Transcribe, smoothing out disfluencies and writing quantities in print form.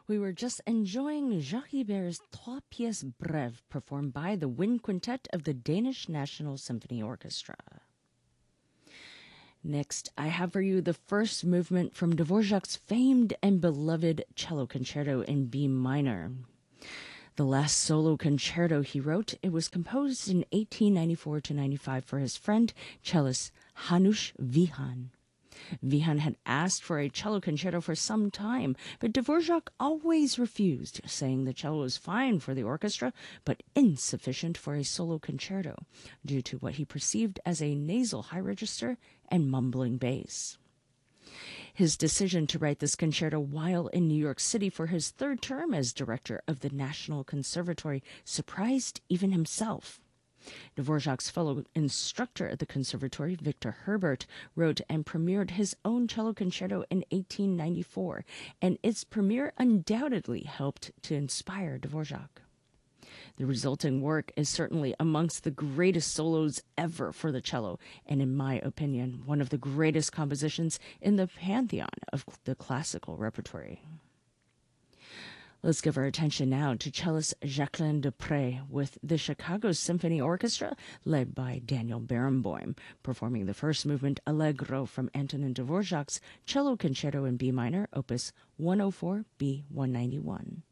We were just enjoying Jacques Ibert's Trois Pièces Brèves performed by the Wind Quintet of the Danish National Symphony Orchestra. Next, I have for you the first movement from Dvorak's famed and beloved cello concerto in B minor. The last solo concerto he wrote, it was composed in 1894 to 95 for his friend, cellist Hanush Vihan. Vihan had asked for a cello concerto for some time, but Dvorak always refused, saying the cello was fine for the orchestra, but insufficient for a solo concerto, due to what he perceived as a nasal high register and mumbling bass. His decision to write this concerto while in New York City for his third term as director of the National Conservatory surprised even himself. Dvorak's fellow instructor at the conservatory, Victor Herbert, wrote and premiered his own cello concerto in 1894, and its premiere undoubtedly helped to inspire Dvorak. The resulting work is certainly amongst the greatest solos ever for the cello, and in my opinion, one of the greatest compositions in the pantheon of the classical repertory. Let's give our attention now to cellist Jacqueline Dupré with the Chicago Symphony Orchestra, led by Daniel Barenboim, performing the first movement Allegro from Antonin Dvorak's Cello Concerto in B minor, opus 104 B 191.